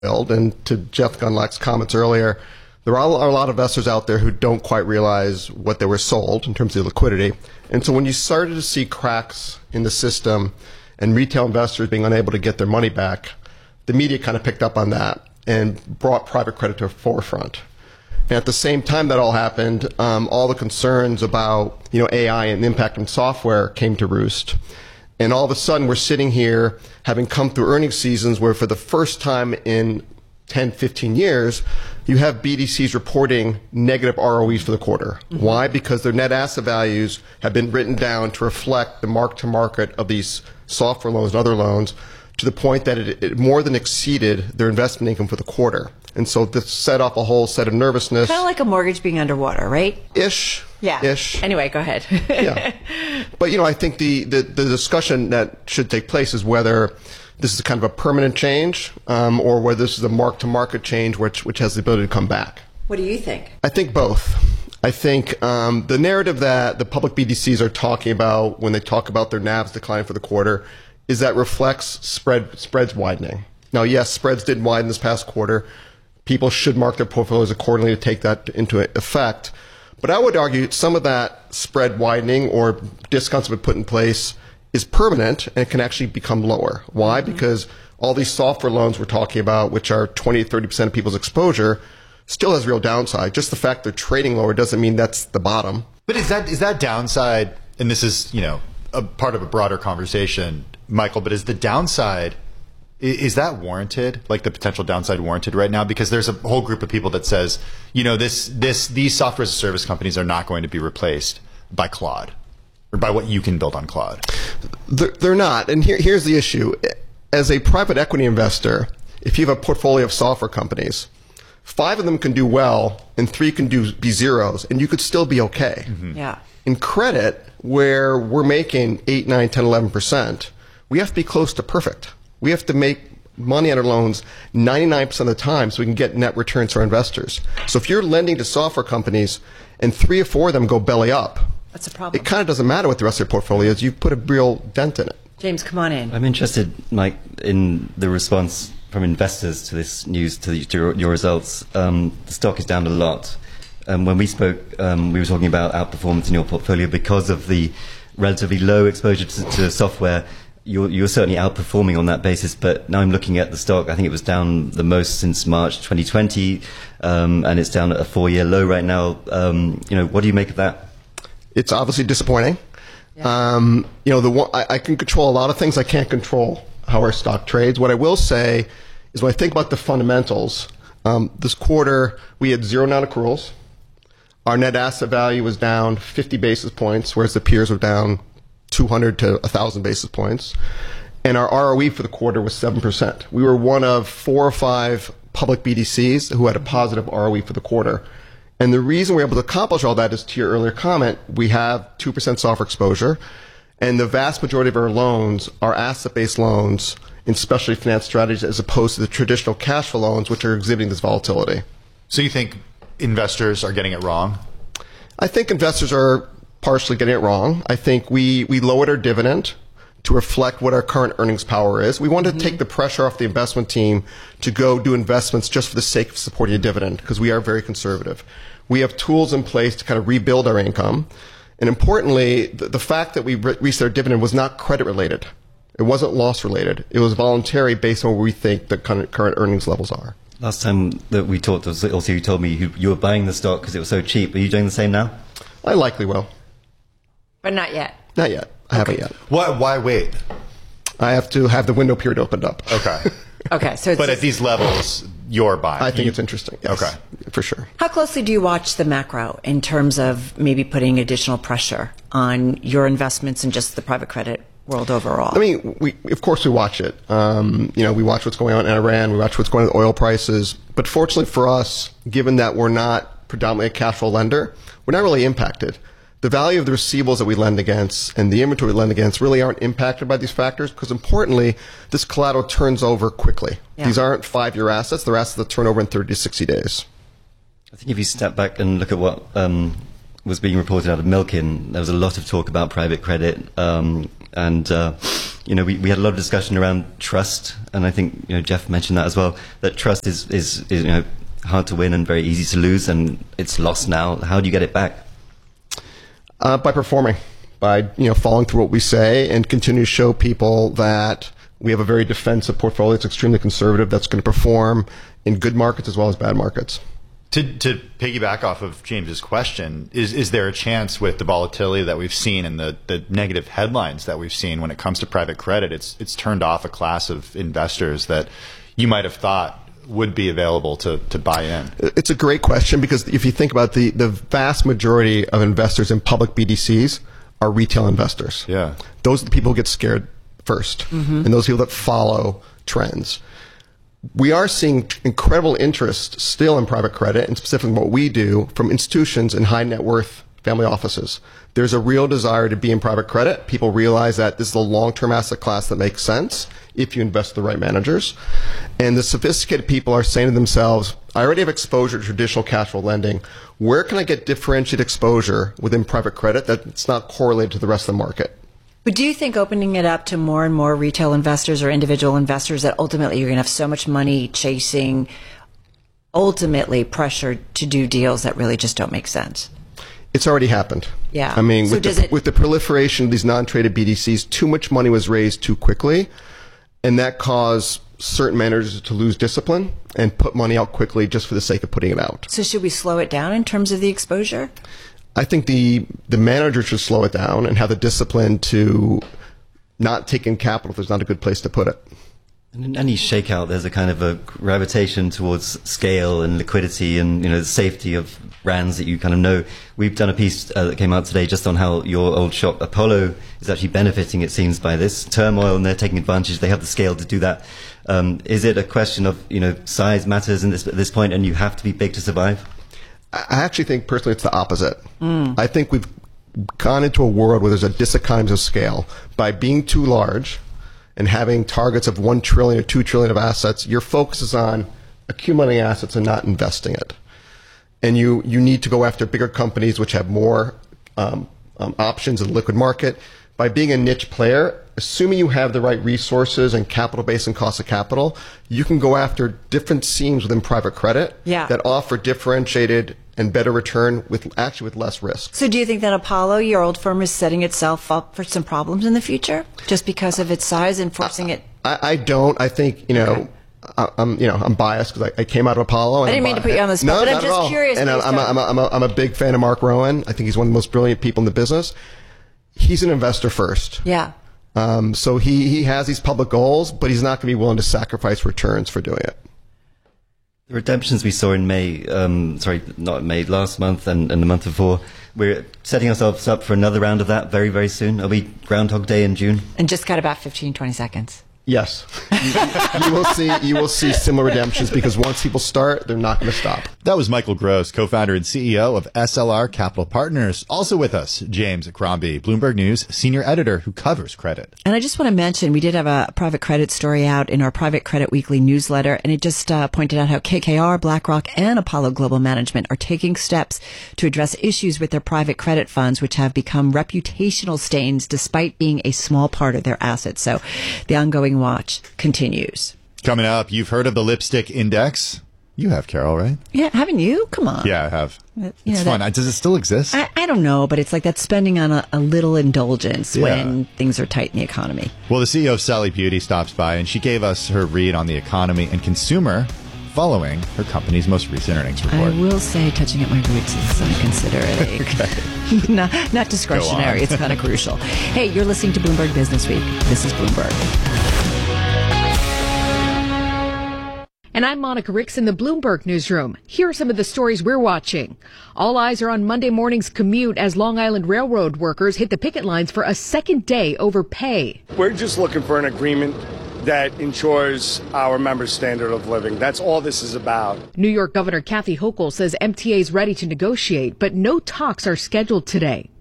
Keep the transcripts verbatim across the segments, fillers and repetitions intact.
And to Jeff Gundlach's comments earlier, there are a lot of investors out there who don't quite realize what they were sold in terms of liquidity. And so when you started to see cracks in the system and retail investors being unable to get their money back, the media kind of picked up on that and brought private credit to the forefront. And at the same time that all happened, um, all the concerns about you know A I and the impact on software came to roost. And all of a sudden, we're sitting here having come through earnings seasons where for the first time in ten, fifteen years, you have B D Cs reporting negative R O Es for the quarter. Mm-hmm. Why? Because their net asset values have been written down to reflect the mark-to-market of these software loans and other loans to the point that it, it more than exceeded their investment income for the quarter. And so this set off a whole set of nervousness. Kind of like a mortgage being underwater, right? Ish. Yeah. Ish. Anyway, go ahead. Yeah. But, you know, I think the, the, the discussion that should take place is whether this is kind of a permanent change um, or whether this is a mark-to-market change which, which has the ability to come back. What do you think? I think both. I think um, the narrative that the public B D Cs are talking about when they talk about their N A Vs declining for the quarter is that reflects spread spreads widening. Now, yes, spreads did widen this past quarter. People should mark their portfolios accordingly to take that into effect. But I would argue some of that spread widening or discounts that have been put in place is permanent and it can actually become lower. Why? Mm-hmm. Because all these software loans we're talking about, which are twenty to thirty percent of people's exposure, still has real downside. Just the fact they're trading lower doesn't mean that's the bottom. But is that is that downside, and this is, you know, a part of a broader conversation, Michael, but is the downside, is that warranted? Like the potential downside warranted right now? Because there's a whole group of people that says, you know, this this these software as a service companies are not going to be replaced by Claude or by what you can build on Claude. They're, they're not. And here, here's the issue. As a private equity investor, if you have a portfolio of software companies, five of them can do well and three can do be zeros, and you could still be okay. Mm-hmm. Yeah. In credit, where we're making eight, nine, ten, eleven percent, we have to be close to perfect. We have to make money on our loans ninety-nine percent of the time so we can get net returns to our investors. So if you're lending to software companies and three or four of them go belly up, that's a problem. It kind of doesn't matter what the rest of your portfolio is. You've put a real dent in it. James, come on in. I'm interested, Mike, in the response from investors to this news, to, the, to your, your results. Um, the stock is down a lot. Um, when we spoke, um, we were talking about outperformance in your portfolio because of the relatively low exposure to, to software. You're, you're certainly outperforming on that basis, but now I'm looking at the stock. I think it was down the most since March twenty twenty, um, and it's down at a four-year low right now. Um, you know, what do you make of that? It's obviously disappointing. Yeah. Um, you know, the one, I, I can control a lot of things. I can't control how our stock trades. What I will say is when I think about the fundamentals, um, this quarter we had zero non-accruals. Our net asset value was down fifty basis points, whereas the peers were down two hundred to one thousand basis points. And our R O E for the quarter was seven percent. We were one of four or five public B D Cs who had a positive R O E for the quarter. And the reason we're able to accomplish all that is, to your earlier comment, we have two percent software exposure, and the vast majority of our loans are asset-based loans in specialty finance strategies as opposed to the traditional cash flow loans, which are exhibiting this volatility. So you think investors are getting it wrong? I think investors are partially getting it wrong. I think we, we lowered our dividend to reflect what our current earnings power is. We wanted mm-hmm. to take the pressure off the investment team to go do investments just for the sake of supporting a dividend, because we are very conservative. We have tools in place to kind of rebuild our income. And importantly, the, the fact that we re- reached our dividend was not credit related. It wasn't loss related. It was voluntary based on where we think the current, current earnings levels are. Last time that we talked, also you told me you, you were buying the stock because it was so cheap. Are you doing the same now? I likely will. But not yet. Not yet. I haven't yet. Why, why wait? I have to have the window period opened up. Okay. Okay. So, it's but at these levels, you're buying. I think you, it's interesting. Yes, okay, for sure. How closely do you watch the macro in terms of maybe putting additional pressure on your investments and just the private credit world overall? I mean, we of course we watch it. Um, you know, we watch what's going on in Iran. We watch what's going on with oil prices. But fortunately for us, given that we're not predominantly a cash flow lender, we're not really impacted. The value of the receivables that we lend against and the inventory we lend against really aren't impacted by these factors because, importantly, this collateral turns over quickly. Yeah. These aren't five-year assets. They're assets that turn over in thirty to sixty days. I think if you step back and look at what um, was being reported out of Milken, there was a lot of talk about private credit um, and uh, you you know, we, we had a lot of discussion around trust, and I think, you know, Jeff mentioned that as well, that trust is, is, is you know, hard to win and very easy to lose, and it's lost now. How do you get it back? Uh, by performing, by, you know, following through what we say and continue to show people that we have a very defensive portfolio that's extremely conservative, that's going to perform in good markets as well as bad markets. To, to piggyback off of James's question, is, is there a chance with the volatility that we've seen and the, the negative headlines that we've seen when it comes to private credit, it's, it's turned off a class of investors that you might have thought would be available to, to buy in? It's a great question, because if you think about the, the vast majority of investors in public B D Cs are retail investors. Yeah. Those are the people who get scared first, mm-hmm. and those people that follow trends. We are seeing incredible interest still in private credit, and specifically what we do, from institutions and high net worth family offices. There's a real desire to be in private credit. People realize that this is a long-term asset class that makes sense if you invest in the right managers. And the sophisticated people are saying to themselves, I already have exposure to traditional cash flow lending. Where can I get differentiated exposure within private credit that's not correlated to the rest of the market? But do you think opening it up to more and more retail investors or individual investors, that ultimately you're going to have so much money chasing, ultimately pressured to do deals that really just don't make sense? It's already happened. Yeah. I mean, so with, does the, it- with the proliferation of these non-traded B D Cs, too much money was raised too quickly, and that caused certain managers to lose discipline and put money out quickly just for the sake of putting it out. So should we slow it down in terms of the exposure? I think the the manager should slow it down and have the discipline to not take in capital if there's not a good place to put it. And in any shakeout, there's a kind of a gravitation towards scale and liquidity and, you know, the safety of brands that you kind of know. We've done a piece uh, that came out today just on how your old shop, Apollo, is actually benefiting, it seems, by this turmoil, and they're taking advantage. They have the scale to do that. Um, is it a question of, you know, size matters in this, at this point, and you have to be big to survive? I actually think personally it's the opposite. Mm. I think we've gone into a world where there's a diseconomies of scale. By being too large and having targets of one trillion or two trillion of assets, your focus is on accumulating assets and not investing it. And you, you need to go after bigger companies which have more um, um, options in the liquid market. By being a niche player, assuming you have the right resources and capital base and cost of capital, you can go after different seams within private credit yeah. that offer differentiated and better return with actually with less risk. So do you think that Apollo, your old firm, is setting itself up for some problems in the future just because of its size and forcing I, it? I, I don't. I think, you know, okay. I, I'm, you know, I'm biased because I, I came out of Apollo. And I didn't I'm mean bi- to put you on the spot, no, but not I'm just at all. curious. And I'm, I'm, a, I'm, a, I'm, a, I'm a big fan of Mark Rowan. I think he's one of the most brilliant people in the business. He's an investor first. Yeah. Um, so he, he has these public goals, but he's not going to be willing to sacrifice returns for doing it. The redemptions we saw in May, um, sorry, not in May, last month and, and the month before, we're setting ourselves up for another round of that very, very soon. Are we Groundhog Day in June? And just got about fifteen, twenty seconds. Yes. you, you will see you will see similar redemptions because once people start, they're not going to stop. That was Michael Gross, co-founder and C E O of S L R Capital Partners. Also with us, James Crombie, Bloomberg News senior editor who covers credit. And I just want to mention, we did have a private credit story out in our Private Credit Weekly newsletter, and it just uh, pointed out how K K R, BlackRock, and Apollo Global Management are taking steps to address issues with their private credit funds, which have become reputational stains despite being a small part of their assets. So the ongoing watch continues. Coming up, you've heard of the lipstick index. You have, Carol, right? Yeah, haven't you? Come on. Yeah, I have. You it's know, fun. that, Does it still exist? I, I don't know, but it's like that spending on a, a little indulgence yeah. when things are tight in the economy. Well, the C E O of Sally Beauty stops by, and she gave us her read on the economy and consumer following her company's most recent earnings report. I will say touching at my roots is something to consider a okay. not, not discretionary. It's kind of crucial. Hey, you're listening to Bloomberg Business Week. This is Bloomberg. And I'm Monica Ricks in the Bloomberg Newsroom. Here are some of the stories we're watching. All eyes are on Monday morning's commute as Long Island Railroad workers hit the picket lines for a second day over pay. We're just looking for an agreement that ensures our members' standard of living. That's all this is about. New York Governor Kathy Hochul says M T A is ready to negotiate, but no talks are scheduled today.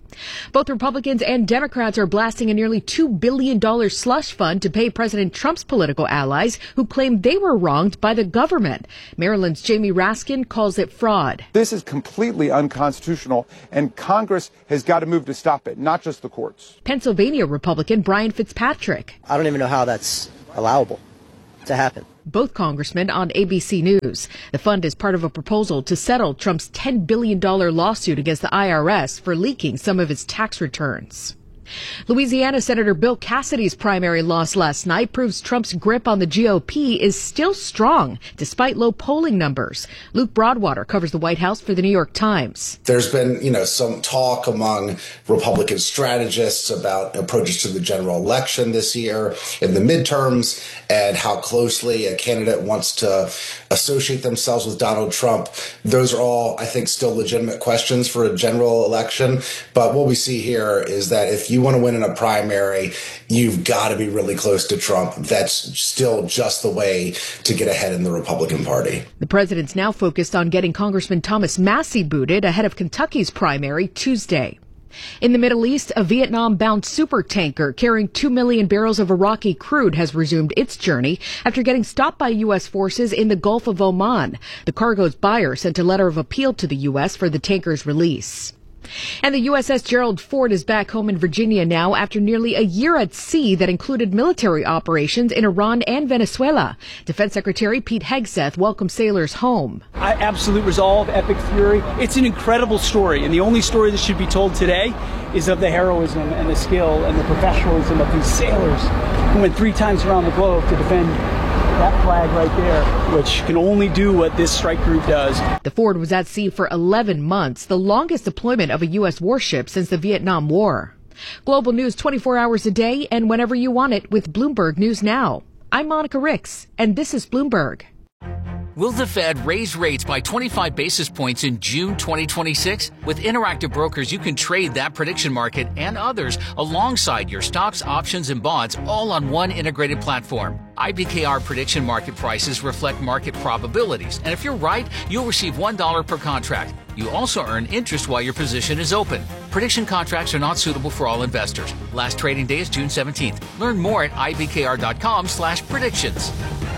Both Republicans and Democrats are blasting a nearly two billion dollars slush fund to pay President Trump's political allies who claim they were wronged by the government. Maryland's Jamie Raskin calls it fraud. This is completely unconstitutional, and Congress has got to move to stop it, not just the courts. Pennsylvania Republican Brian Fitzpatrick. I don't even know how that's allowable to happen. Both congressmen on A B C News. The fund is part of a proposal to settle Trump's ten billion dollars lawsuit against the I R S for leaking some of his tax returns. Louisiana Senator Bill Cassidy's primary loss last night proves Trump's grip on the G O P is still strong, despite low polling numbers. Luke Broadwater covers the White House for the New York Times. There's been, you know, some talk among Republican strategists about approaches to the general election this year in the midterms and how closely a candidate wants to associate themselves with Donald Trump. Those are all, I think, still legitimate questions for a general election. But what we see here is that if you want to win in a primary, you've got to be really close to Trump. That's still just the way to get ahead in the Republican Party. The president's now focused on getting Congressman Thomas Massie booted ahead of Kentucky's primary Tuesday. In the Middle East, a Vietnam-bound supertanker carrying two million barrels of Iraqi crude has resumed its journey after getting stopped by U S forces in the Gulf of Oman. The cargo's buyer sent a letter of appeal to the U S for the tanker's release. And the U S S Gerald Ford is back home in Virginia now after nearly a year at sea that included military operations in Iran and Venezuela. Defense Secretary Pete Hegseth welcomed sailors home. I, absolute resolve, epic fury. It's an incredible story, and the only story that should be told today is of the heroism and the skill and the professionalism of these sailors who went three times around the globe to defend that flag right there, which can only do what this strike group does. The Ford was at sea for eleven months, the longest deployment of a U S warship since the Vietnam War. Global news twenty-four hours a day and whenever you want it with Bloomberg News Now. I'm Monica Ricks, and this is Bloomberg. Will the Fed raise rates by twenty-five basis points in June twenty twenty-six? With Interactive Brokers, you can trade that prediction market and others alongside your stocks, options, and bonds all on one integrated platform. I B K R prediction market prices reflect market probabilities, and if you're right, you'll receive one dollar per contract. You also earn interest while your position is open. Prediction contracts are not suitable for all investors. Last trading day is June seventeenth. Learn more at I B K R dot com slash predictions.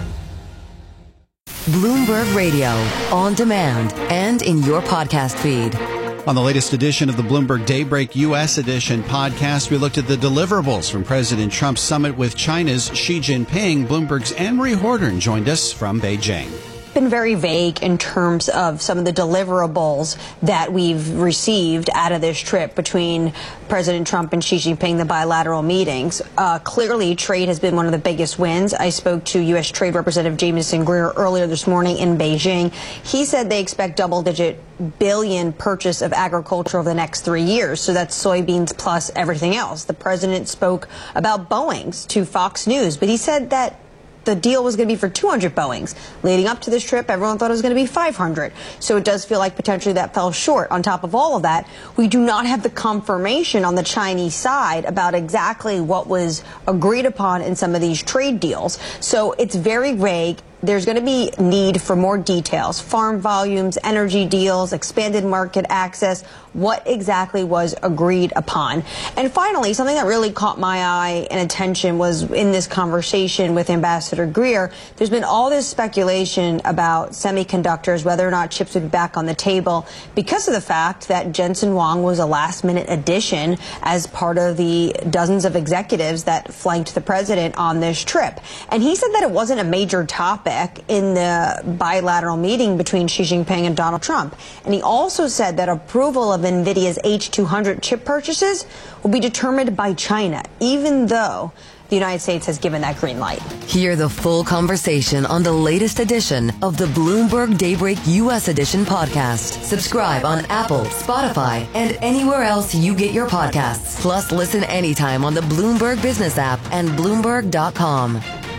Bloomberg Radio, on demand and in your podcast feed. On the latest edition of the Bloomberg Daybreak U S Edition podcast, we looked at the deliverables from President Trump's summit with China's Xi Jinping. Bloomberg's Anne-Marie Horton joined us from Beijing. Been very vague in terms of some of the deliverables that we've received out of this trip between President Trump and Xi Jinping, the bilateral meetings. Uh, clearly, trade has been one of the biggest wins. I spoke to U S Trade Representative Jamieson Greer earlier this morning in Beijing. He said they expect double-digit billion purchase of agriculture over the next three years. So that's soybeans plus everything else. The president spoke about Boeings to Fox News, but he said that the deal was going to be for two hundred Boeings. Leading up to this trip, everyone thought it was going to be five hundred. So it does feel like potentially that fell short. On top of all of that, we do not have the confirmation on the Chinese side about exactly what was agreed upon in some of these trade deals. So it's very vague. There's going to be need for more details, farm volumes, energy deals, expanded market access, what exactly was agreed upon. And finally, something that really caught my eye and attention was in this conversation with Ambassador Greer, there's been all this speculation about semiconductors, whether or not chips would be back on the table because of the fact that Jensen Huang was a last-minute addition as part of the dozens of executives that flanked the president on this trip. And he said that it wasn't a major topic in the bilateral meeting between Xi Jinping and Donald Trump. And he also said that approval of NVIDIA's H two hundred chip purchases will be determined by China, even though the United States has given that green light. Hear the full conversation on the latest edition of the Bloomberg Daybreak U S Edition podcast. Subscribe on Apple, Spotify, and anywhere else you get your podcasts. Plus, listen anytime on the Bloomberg Business app and Bloomberg dot com.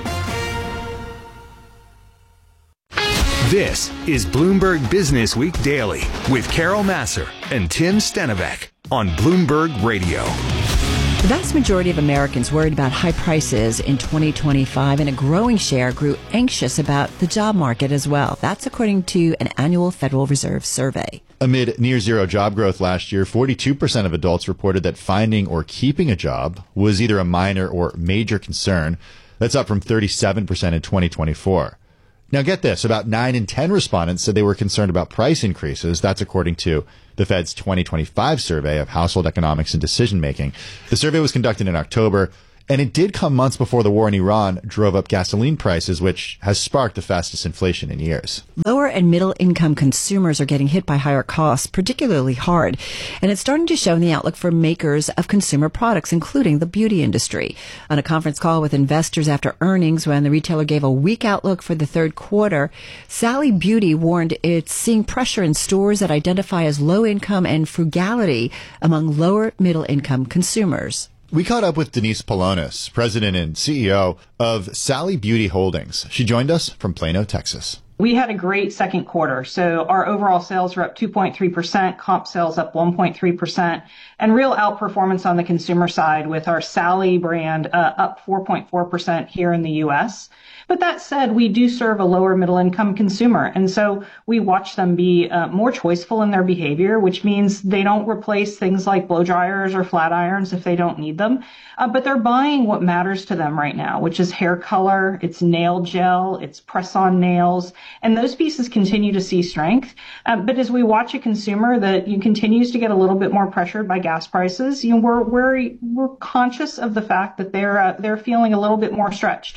This is Bloomberg Business Week Daily with Carol Massar and Tim Stenovec on Bloomberg Radio. The vast majority of Americans worried about high prices in twenty twenty-five, and a growing share grew anxious about the job market as well. That's according to an annual Federal Reserve survey. Amid near zero job growth last year, forty-two percent of adults reported that finding or keeping a job was either a minor or major concern. That's up from thirty-seven percent in twenty twenty-four. Now get this, about nine in ten respondents said they were concerned about price increases. That's according to the Fed's twenty twenty-five survey of household economics and decision making. The survey was conducted in October, and it did come months before the war in Iran drove up gasoline prices, which has sparked the fastest inflation in years. Lower and middle income consumers are getting hit by higher costs particularly hard, and it's starting to show in the outlook for makers of consumer products, including the beauty industry. On a conference call with investors after earnings, when the retailer gave a weak outlook for the third quarter, Sally Beauty warned it's seeing pressure in stores that identify as low income and frugality among lower middle income consumers. We caught up with Denise Polonis, president and C E O of Sally Beauty Holdings. She joined us from Plano, Texas. We had a great second quarter. So our overall sales were up two point three percent, comp sales up one point three percent, and real outperformance on the consumer side with our Sally brand uh, up four point four percent here in the U S. But that said, we do serve a lower middle income consumer. And so we watch them be uh, more choiceful in their behavior, which means they don't replace things like blow dryers or flat irons if they don't need them. Uh, but they're buying what matters to them right now, which is hair color, it's nail gel, it's press-on nails. And those pieces continue to see strength. Uh, but as we watch a consumer that you know, continues to get a little bit more pressured by gas prices, you know, we're, we're, we're conscious of the fact that they're, uh, they're feeling a little bit more stretched.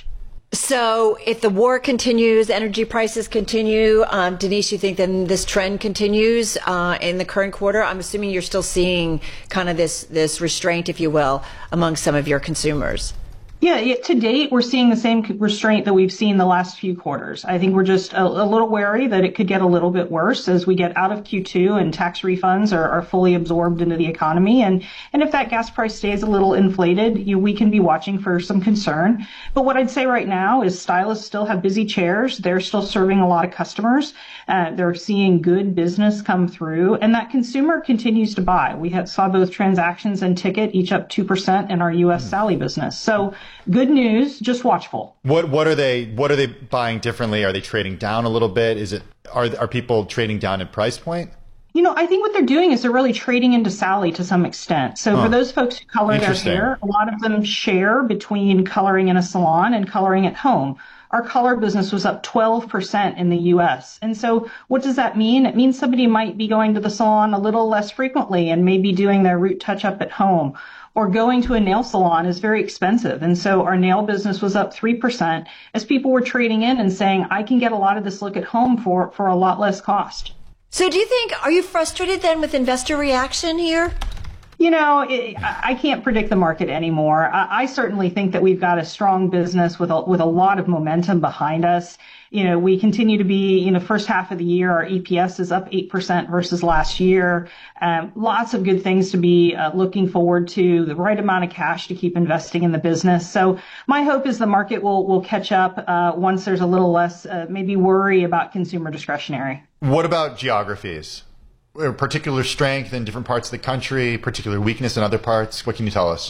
So if the war continues, energy prices continue, um, Denise, you think then this trend continues uh, in the current quarter? I'm assuming you're still seeing kind of this, this restraint, if you will, among some of your consumers. Yeah, yeah, to date, we're seeing the same restraint that we've seen the last few quarters. I think we're just a, a little wary that it could get a little bit worse as we get out of Q two and tax refunds are, are fully absorbed into the economy. And, and if that gas price stays a little inflated, you, we can be watching for some concern. But what I'd say right now is stylists still have busy chairs. They're still serving a lot of customers. Uh, they're seeing good business come through, and that consumer continues to buy. We have, saw both transactions and ticket each up two percent in our U S Sally business. So good news, just watchful. What what are they what are they buying differently? Are they trading down a little bit? Is it are are people trading down in price point? You know, I think what they're doing is they're really trading into Sally to some extent. So huh. for those folks who color their hair, a lot of them share between coloring in a salon and coloring at home. Our color business was up twelve percent in the U S. And so what does that mean? It means somebody might be going to the salon a little less frequently and maybe doing their root touch-up at home. Or going to a nail salon is very expensive. And so our nail business was up three percent as people were trading in and saying, I can get a lot of this look at home for, for a lot less cost. So do you think, are you frustrated then with investor reaction here? You know, it, I can't predict the market anymore. I, I certainly think that we've got a strong business with a, with a lot of momentum behind us. You know, we continue to be, you know, first half of the year, our E P S is up eight percent versus last year. Um, lots of good things to be uh, looking forward to, the right amount of cash to keep investing in the business. So my hope is the market will, will catch up uh, once there's a little less uh, maybe worry about consumer discretionary. What about geographies? Particular strength in different parts of the country, particular weakness in other parts? What can you tell us?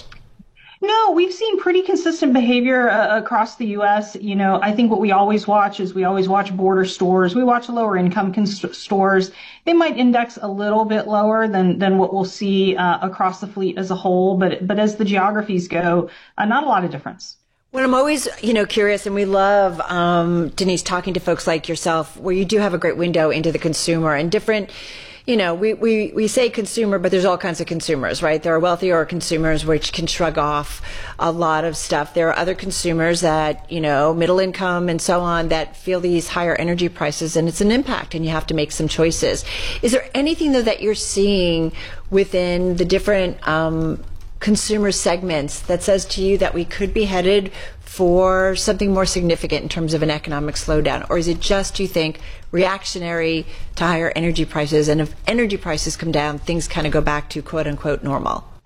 No, we've seen pretty consistent behavior uh, across the U S. You know, I think what we always watch is we always watch border stores. We watch lower income cons- stores. They might index a little bit lower than, than what we'll see uh, across the fleet as a whole. But, but as the geographies go, uh, not a lot of difference. Well, I'm always, you know, curious, and we love, um, Denise, talking to folks like yourself, where you do have a great window into the consumer and different. You know, we, we, we say consumer, but there's all kinds of consumers, right? There are wealthier consumers which can shrug off a lot of stuff. There are other consumers that, you know, middle income and so on that feel these higher energy prices, and it's an impact, and you have to make some choices. Is there anything, though, that you're seeing within the different um, consumer segments that says to you that we could be headed for something more significant in terms of an economic slowdown? Or is it just, you think, reactionary to higher energy prices, and if energy prices come down, things kind of go back to quote unquote normal?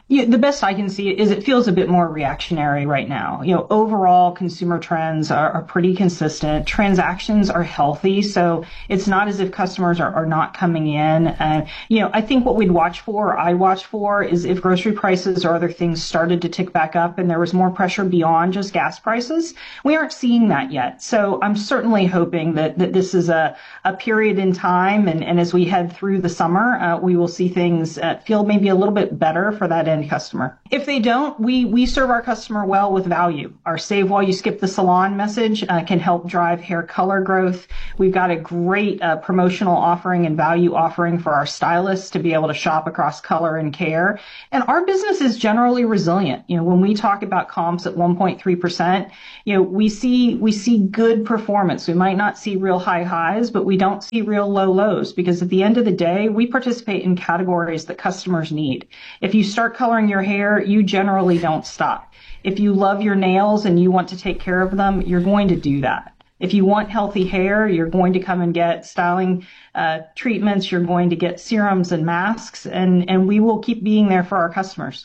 Yeah, the best I can see is it feels a bit more reactionary right now. You know, overall consumer trends are, are pretty consistent. Transactions are healthy, so it's not as if customers are, are not coming in. And, you know, I think what we'd watch for, or I watch for, is if grocery prices or other things started to tick back up and there was more pressure beyond just gas prices. We aren't seeing that yet. So I'm certainly hoping that, that this is a, a period in time, and, and as we head through the summer, uh, we will see things uh, feel maybe a little bit better for that end customer. If they don't, we we serve our customer well with value. Our Save While You Skip the Salon message uh, can help drive hair color growth. We've got a great uh, promotional offering and value offering for our stylists to be able to shop across color and care. And our business is generally resilient. You know, when we talk about comps at one point three percent, you know, we see we see good performance. We might not see real high highs, but we don't see real low lows, because at the end of the day, we participate in categories that customers need. If you start coloring your hair, you generally don't stop. If you love your nails and you want to take care of them, you're going to do that. If you want healthy hair, you're going to come and get styling uh, treatments. You're going to get serums and masks, and, and we will keep being there for our customers.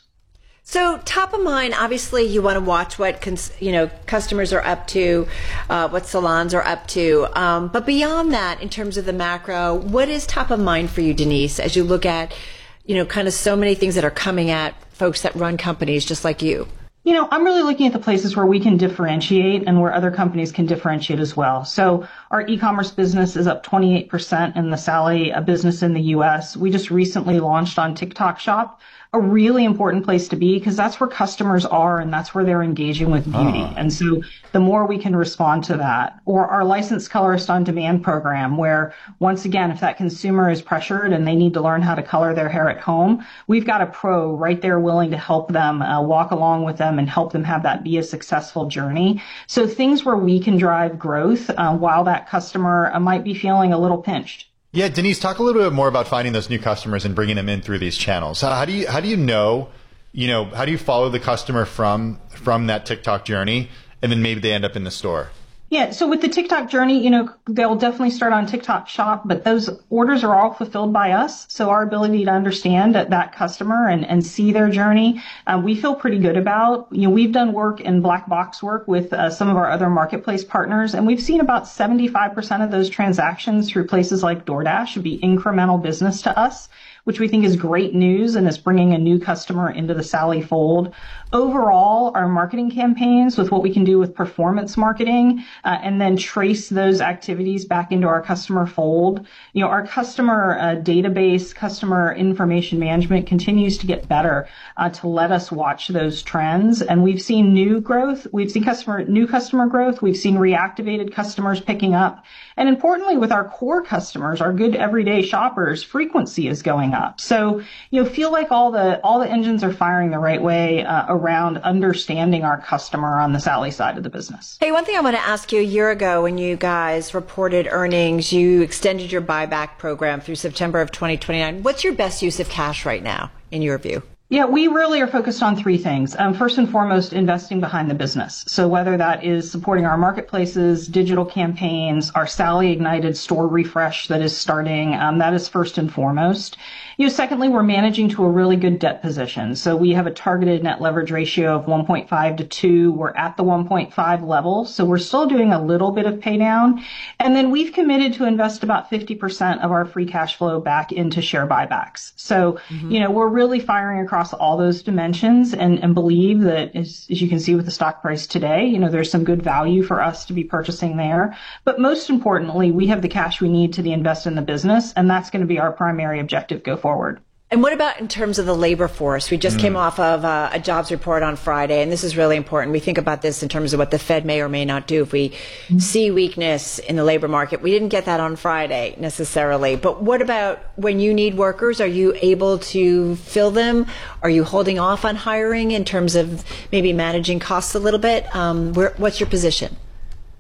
So top of mind, obviously you want to watch what cons- you know customers are up to, uh, what salons are up to. Um, but beyond that, in terms of the macro, what is top of mind for you, Denise, as you look at, you know, kind of so many things that are coming at folks that run companies just like you? You know, I'm really looking at the places where we can differentiate and where other companies can differentiate as well. So our e-commerce business is up twenty-eight percent in the Sally business in the U S. We just recently launched on TikTok Shop, a really important place to be because that's where customers are and that's where they're engaging with beauty. Oh. And so the more we can respond to that, or our licensed colorist on demand program, where once again, if that consumer is pressured and they need to learn how to color their hair at home, we've got a pro right there willing to help them, uh, walk along with them and help them have that be a successful journey. So things where we can drive growth uh, while that customer uh, might be feeling a little pinched. Yeah, Denise, talk a little bit more about finding those new customers and bringing them in through these channels. How do you how do you know, you know, how do you follow the customer from from that TikTok journey, and then maybe they end up in the store? Yeah, so with the TikTok journey, you know, they'll definitely start on TikTok Shop, but those orders are all fulfilled by us. So our ability to understand that, that customer and, and see their journey, uh, we feel pretty good about. You know, we've done work in black box work with uh, some of our other marketplace partners, and we've seen about seventy-five percent of those transactions through places like DoorDash be incremental business to us, which we think is great news and is bringing a new customer into the Sally fold. Overall, our marketing campaigns with what we can do with performance marketing uh, and then trace those activities back into our customer fold. You know, our customer uh, database, customer information management continues to get better uh, to let us watch those trends. And we've seen new growth. We've seen customer new customer growth. We've seen reactivated customers picking up. And importantly, with our core customers, our good everyday shoppers, frequency is going up. So, you know, feel like all the all the engines are firing the right way uh, around understanding our customer on the Sally side of the business. Hey, one thing I want to ask you, a year ago when you guys reported earnings, you extended your buyback program through September of twenty twenty-nine. What's your best use of cash right now, in your view? Yeah, we really are focused on three things. Um, first and foremost, investing behind the business. So whether that is supporting our marketplaces, digital campaigns, our Sally Ignited store refresh that is starting, um, that is first and foremost. You know, secondly, we're managing to a really good debt position. So we have a targeted net leverage ratio of one point five to two. We're at the one point five level. So we're still doing a little bit of pay down. And then we've committed to invest about fifty percent of our free cash flow back into share buybacks. So, mm-hmm. you know, we're really firing across all those dimensions and, and believe that, as, as you can see with the stock price today, you know, there's some good value for us to be purchasing there. But most importantly, we have the cash we need to invest in the business. And that's going to be our primary objective go forward. And what about in terms of the labor force? We just mm. came off of uh, a jobs report on Friday, and this is really important. We think about this in terms of what the Fed may or may not do if we mm. see weakness in the labor market. We didn't get that on Friday necessarily. But what about when you need workers? Are you able to fill them? Are you holding off on hiring in terms of maybe managing costs a little bit? Um, where, what's your position?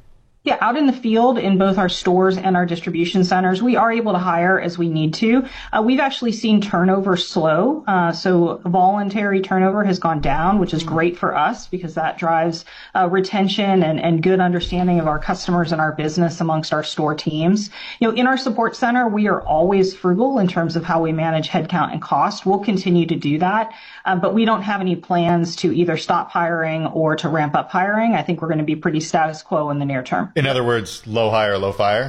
Yeah, out in the field in both our stores and our distribution centers, we are able to hire as we need to. Uh, we've actually seen turnover slow. Uh, so voluntary turnover has gone down, which is great for us because that drives uh, retention and, and good understanding of our customers and our business amongst our store teams. You know, in our support center, we are always frugal in terms of how we manage headcount and cost. We'll continue to do that, uh, but we don't have any plans to either stop hiring or to ramp up hiring. I think we're going to be pretty status quo in the near term. In other words, low hire, low fire?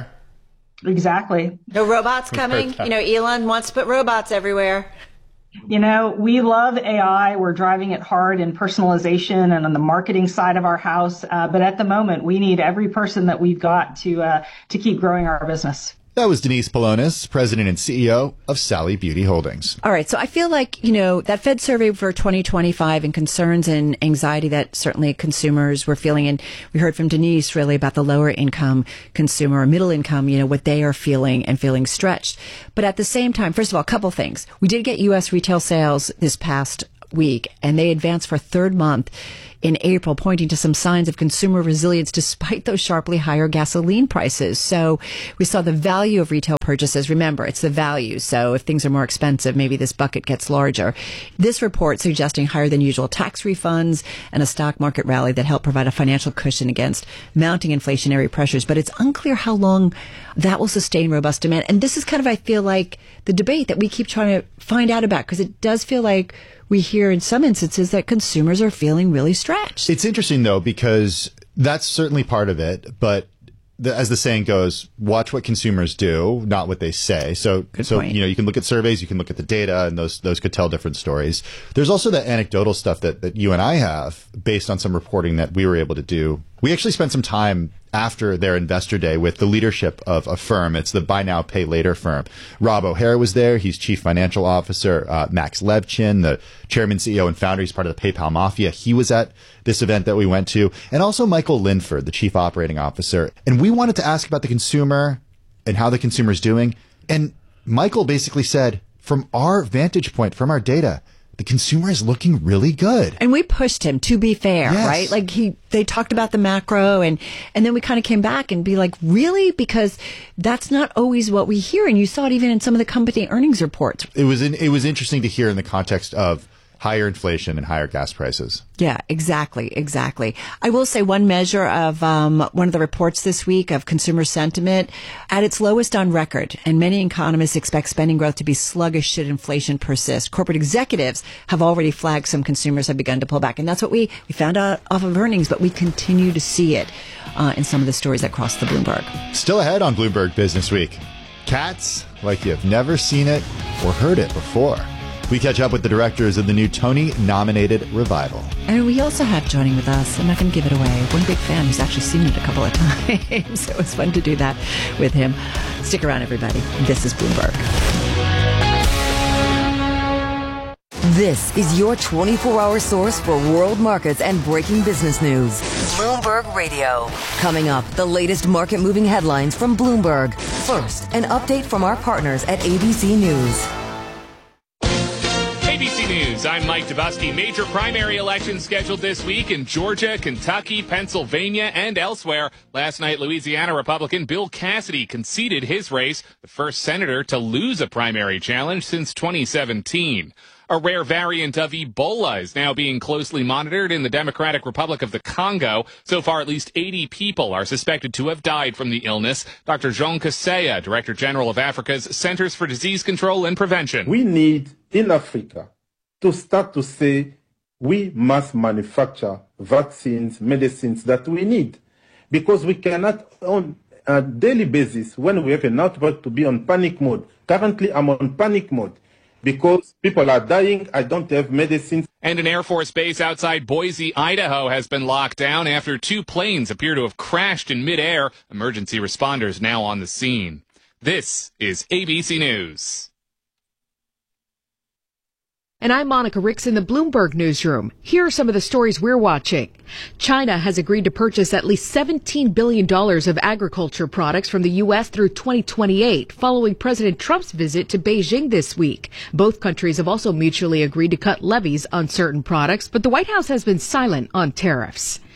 Exactly. No robots coming. You know, Elon wants to put robots everywhere. You know, we love A I. We're driving it hard in personalization and on the marketing side of our house. Uh, but at the moment, we need every person that we've got to uh, to keep growing our business. That was Denise Polonis, president and C E O of Sally Beauty Holdings. All right. So I feel like, you know, that Fed survey for twenty twenty-five and concerns and anxiety that certainly consumers were feeling. And we heard from Denise really about the lower income consumer or middle income, you know, what they are feeling and feeling stretched. But at the same time, first of all, a couple things. We did get U S retail sales this past week, and they advanced for a third month in April, pointing to some signs of consumer resilience despite those sharply higher gasoline prices. So we saw the value of retail purchases. Remember, it's the value. So if things are more expensive, maybe this bucket gets larger. This report suggesting higher than usual tax refunds and a stock market rally that helped provide a financial cushion against mounting inflationary pressures. But it's unclear how long that will sustain robust demand. And this is kind of, I feel like, the debate that we keep trying to find out about, because it does feel like we hear in some instances that consumers are feeling really stretched. It's interesting, though, because that's certainly part of it. But the, as the saying goes, watch what consumers do, not what they say. So, Good so point. you know, you can look at surveys, you can look at the data, and those those could tell different stories. There's also the anecdotal stuff that, that you and I have based on some reporting that we were able to do. We actually spent some time after their investor day with the leadership of a firm. It's the Buy Now, Pay Later firm. Rob O'Hara was there. He's chief financial officer. Uh, Max Levchin, the chairman, C E O, and founder. He's part of the PayPal Mafia. He was at this event that we went to. And also Michael Linford, the chief operating officer. And we wanted to ask about the consumer and how the consumer is doing. And Michael basically said, from our vantage point, from our data, the consumer is looking really good. And we pushed him, to be fair, Yes. right? Like he, they talked about the macro and, and then we kind of came back and be like, really? Because that's not always what we hear. And you saw it even in some of the company earnings reports. It was in, it was interesting to hear in the context of higher inflation and higher gas prices. Yeah, exactly, exactly. I will say one measure of um, one of the reports this week of consumer sentiment at its lowest on record, and many economists expect spending growth to be sluggish should inflation persist. Corporate executives have already flagged some consumers have begun to pull back, and that's what we, we found out off of earnings, but we continue to see it uh, in some of the stories that cross the Bloomberg. Still ahead on Bloomberg Business Week. Cats like you've never seen it or heard it before. We catch up with the directors of the new Tony-nominated Revival. And we also have joining with us, I'm not going to give it away, one big fan who's actually seen it a couple of times. So it was fun to do that with him. Stick around, everybody. This is Bloomberg. This is your twenty-four hour source for world markets and breaking business news. Bloomberg Radio. Coming up, the latest market moving headlines from Bloomberg. First, an update from our partners at A B C News. A B C News, I'm Mike Dubusky. Major primary elections scheduled this week in Georgia, Kentucky, Pennsylvania, and elsewhere. Last night, Louisiana Republican Bill Cassidy conceded his race, the first senator to lose a primary challenge since twenty seventeen. A rare variant of Ebola is now being closely monitored in the Democratic Republic of the Congo. So far, at least eighty people are suspected to have died from the illness. Doctor Jean Kaseya, Director General of Africa's Centers for Disease Control and Prevention. We need, in Africa, to start to say we must manufacture vaccines, medicines that we need. Because we cannot, on a daily basis, when we have an outbreak, to be on panic mode. Currently, I'm on panic mode. Because people are dying, I don't have medicines. And an Air Force base outside Boise, Idaho has been locked down after two planes appear to have crashed in midair. Emergency responders now on the scene. This is A B C News. And I'm Monica Ricks in the Bloomberg Newsroom. Here are some of the stories we're watching. China has agreed to purchase at least seventeen billion dollars of agriculture products from the U S through twenty twenty-eight, following President Trump's visit to Beijing this week. Both countries have also mutually agreed to cut levies on certain products, but the White House has been silent on tariffs.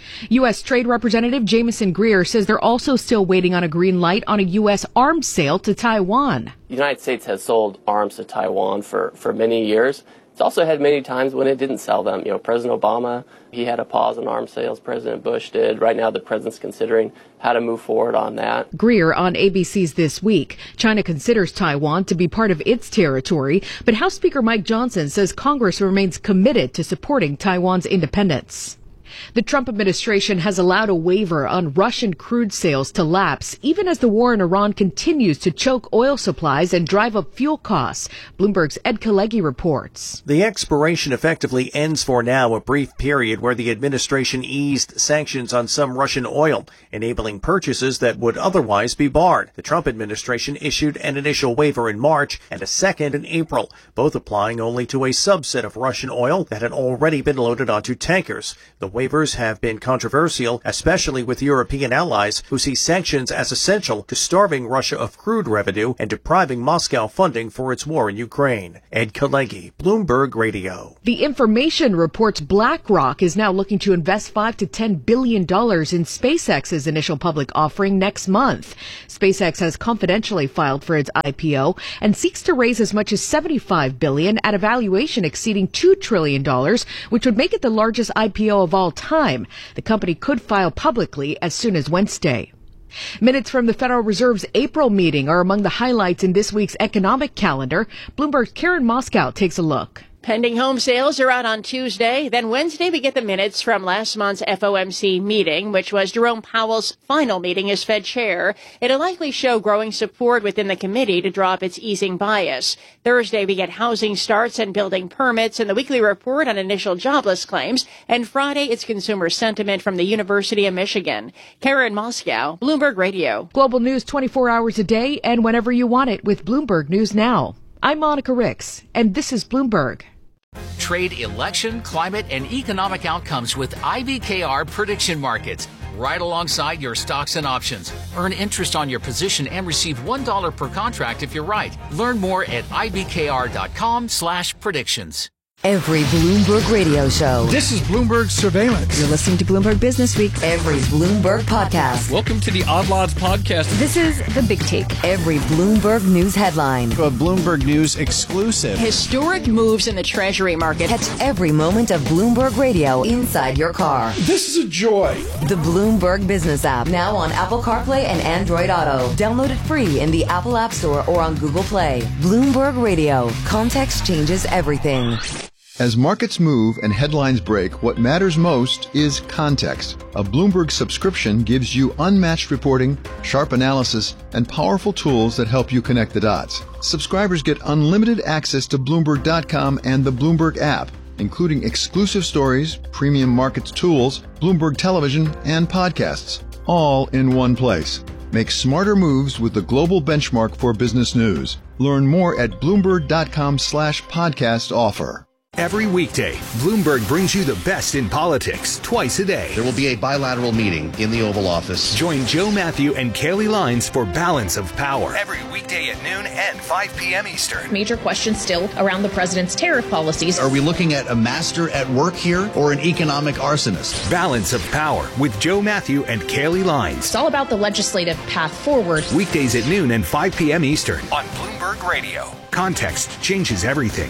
U S. Trade Representative Jamieson Greer says they're also still waiting on a green light on a U S arms sale to Taiwan. The United States has sold arms to Taiwan for, for many years. It's also had many times when it didn't sell them. You know, President Obama, he had a pause on arms sales. President Bush did. Right now, the president's considering how to move forward on that. Greer on A B C's This Week. China considers Taiwan to be part of its territory, but House Speaker Mike Johnson says Congress remains committed to supporting Taiwan's independence. The Trump administration has allowed a waiver on Russian crude sales to lapse, even as the war in Iran continues to choke oil supplies and drive up fuel costs. Bloomberg's Ed Kalegi reports. The expiration effectively ends for now, a brief period where the administration eased sanctions on some Russian oil, enabling purchases that would otherwise be barred. The Trump administration issued an initial waiver in March and a second in April, both applying only to a subset of Russian oil that had already been loaded onto tankers. The waivers have been controversial, especially with European allies who see sanctions as essential to starving Russia of crude revenue and depriving Moscow funding for its war in Ukraine. Ed Kalegi, Bloomberg Radio. The Information reports BlackRock is now looking to invest five to ten billion dollars in SpaceX's initial public offering next month. SpaceX has confidentially filed for its I P O and seeks to raise as much as seventy-five billion dollars at a valuation exceeding two trillion dollars, which would make it the largest I P O of all time. The company could file publicly as soon as Wednesday. Minutes from the Federal Reserve's April meeting are among the highlights in this week's economic calendar. Bloomberg's Karen Moscow takes a look. Pending home sales are out on Tuesday. Then Wednesday, we get the minutes from last month's F O M C meeting, which was Jerome Powell's final meeting as Fed chair. It'll likely show growing support within the committee to drop its easing bias. Thursday, we get housing starts and building permits and the weekly report on initial jobless claims. And Friday, it's consumer sentiment from the University of Michigan. Karen Moscow, Bloomberg Radio. Global news twenty-four hours a day and whenever you want it with Bloomberg News Now. I'm Monica Ricks, and this is Bloomberg. Trade, election, climate, and economic outcomes with I B K R prediction markets. Right alongside your stocks and options. Earn interest on your position and receive one dollar per contract if you're right. Learn more at ibkr.com slash predictions. Every Bloomberg radio show. This is Bloomberg Surveillance. You're listening to Bloomberg Business Week. Every Bloomberg podcast. Welcome to the Odd Lots podcast. This is The Big Take. Every Bloomberg News headline. A Bloomberg News exclusive. Historic moves in the Treasury market. Catch every moment of Bloomberg Radio inside your car. This is a joy. The Bloomberg Business app. Now on Apple CarPlay and Android Auto. Download it free in the Apple App Store or on Google Play. Bloomberg Radio. Context changes everything. As markets move and headlines break, what matters most is context. A Bloomberg subscription gives you unmatched reporting, sharp analysis, and powerful tools that help you connect the dots. Subscribers get unlimited access to Bloomberg dot com and the Bloomberg app, including exclusive stories, premium markets tools, Bloomberg television, and podcasts, all in one place. Make smarter moves with the global benchmark for business news. Learn more at Bloomberg dot com slash podcast offer. Every weekday, Bloomberg brings you the best in politics twice a day. There will be a bilateral meeting in the Oval Office. Join Joe Matthew and Kaylee Lines for Balance of Power. Every weekday at noon and five p.m. Eastern. Major questions still around the president's tariff policies. Are we looking at a master at work here or an economic arsonist? Balance of Power with Joe Matthew and Kaylee Lines. It's all about the legislative path forward. Weekdays at noon and five p.m. Eastern on Bloomberg Radio. Context changes everything.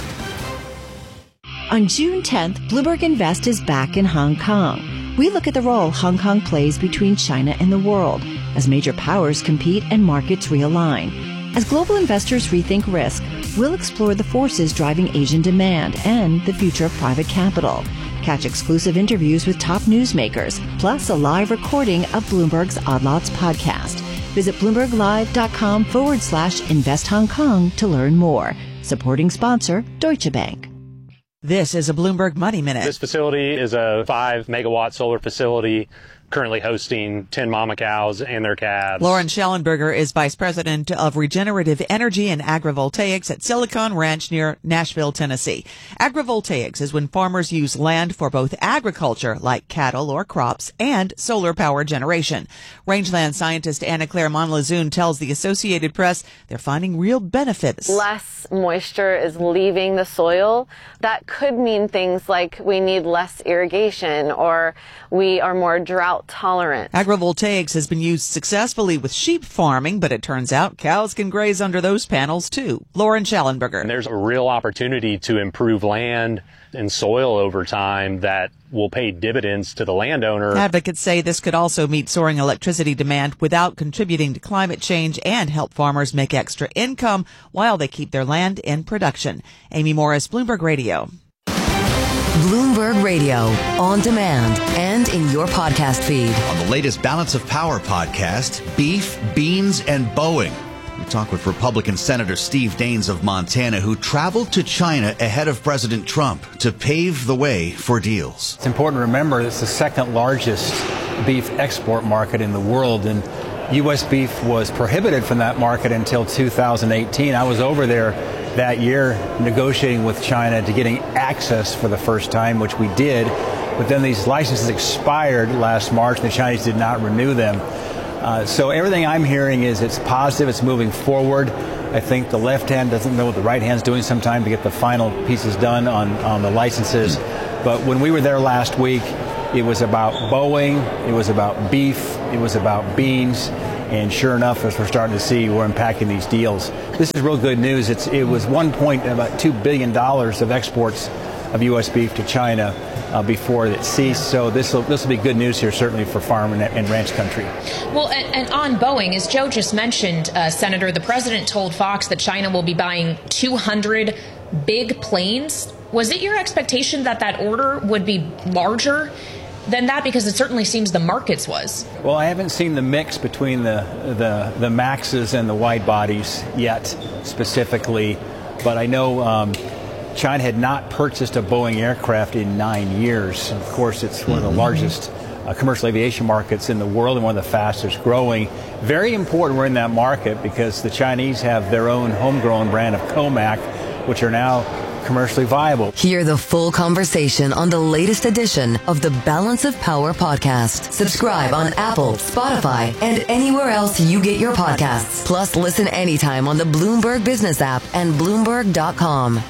On June tenth, Bloomberg Invest is back in Hong Kong. We look at the role Hong Kong plays between China and the world as major powers compete and markets realign. As global investors rethink risk, we'll explore the forces driving Asian demand and the future of private capital. Catch exclusive interviews with top newsmakers, plus a live recording of Bloomberg's Odd Lots podcast. Visit bloomberglive.com forward slash invest Hong Kong to learn more. Supporting sponsor, Deutsche Bank. This is a Bloomberg Money Minute. This facility is a five megawatt solar facility currently hosting ten mama cows and their calves. Lauren Schellenberger is Vice President of Regenerative Energy and Agrivoltaics at Silicon Ranch near Nashville, Tennessee. Agrivoltaics is when farmers use land for both agriculture, like cattle or crops, and solar power generation. Rangeland scientist Anna Claire Monlazoon tells the Associated Press they're finding real benefits. Less moisture is leaving the soil. That could mean things like we need less irrigation or we are more drought tolerant. Agrivoltaics has been used successfully with sheep farming, but it turns out cows can graze under those panels too. Lauren Schellenberger. And there's a real opportunity to improve land and soil over time that will pay dividends to the landowner. Advocates say this could also meet soaring electricity demand without contributing to climate change and help farmers make extra income while they keep their land in production. Amy Morris, Bloomberg Radio. Bloomberg Radio, on demand and in your podcast feed. On the latest Balance of Power podcast, beef, beans, and Boeing. We talk with Republican Senator Steve Daines of Montana, who traveled to China ahead of President Trump to pave the way for deals. It's important to remember it's the second largest beef export market in the world, and U S beef was prohibited from that market until two thousand eighteen. I was over there that year negotiating with China to getting access for the first time, which we did. But then these licenses expired last March, and the Chinese did not renew them. Uh, so everything I'm hearing is it's positive, it's moving forward. I think the left hand doesn't know what the right hand's doing sometimes to get the final pieces done on, on the licenses. But when we were there last week, it was about Boeing, it was about beef, it was about beans. And sure enough, as we're starting to see, we're unpacking these deals. This is real good news. It's, it was one point about two billion dollars of exports of U S beef to China uh, before it ceased. So this will this will be good news here, certainly for farm and, and ranch country. Well, and, and on Boeing, as Joe just mentioned, uh, Senator, the president told Fox that China will be buying two hundred big planes. Was it your expectation that that order would be larger than that? Because it certainly seems the market's was. Well, I haven't seen the mix between the, the, the Maxes and the wide bodies yet specifically, but I know um, China had not purchased a Boeing aircraft in nine years. Of course, it's one of the largest uh, commercial aviation markets in the world and one of the fastest growing. Very important we're in that market because the Chinese have their own homegrown brand of Comac, which are now commercially viable. Hear the full conversation on the latest edition of the Balance of Power podcast. Subscribe on Apple, Spotify, and anywhere else you get your podcasts. Plus, listen anytime on the Bloomberg Business app and Bloomberg dot com.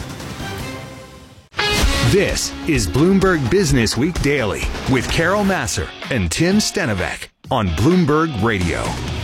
This is Bloomberg Business Week Daily with Carol Massar and Tim Stenovec on Bloomberg Radio.